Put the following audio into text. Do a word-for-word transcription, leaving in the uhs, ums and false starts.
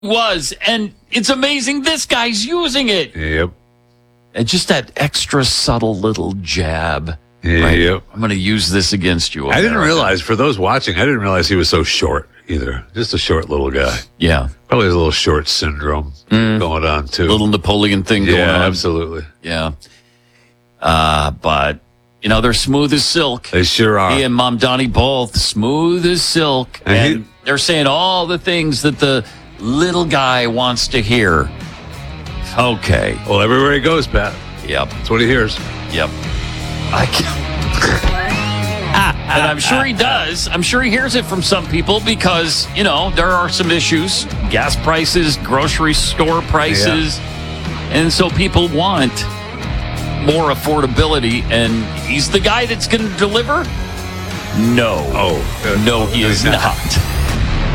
was, and it's amazing this guy's using it. Yep. And just that extra subtle little jab. Right? Yep. I'm going to use this against you. I didn't America. realize, for those watching, I didn't realize he was so short either. Just a short little guy. Yeah. Probably has a little short syndrome Mm. going on, too. Little Napoleon thing going yeah, on. absolutely. Yeah. Uh, but, you know, they're smooth as silk. They sure are. He and Mom Donnie both smooth as silk. And And, he- they're saying all the things that the little guy wants to hear. Okay. Well, everywhere he goes, Pat. Yep. That's what he hears. Yep. I and I'm sure he does. I'm sure he hears it from some people because, you know, there are some issues. Gas prices, grocery store prices. And so people want more affordability. And he's the guy that's going to deliver? No. Oh. No, he is not.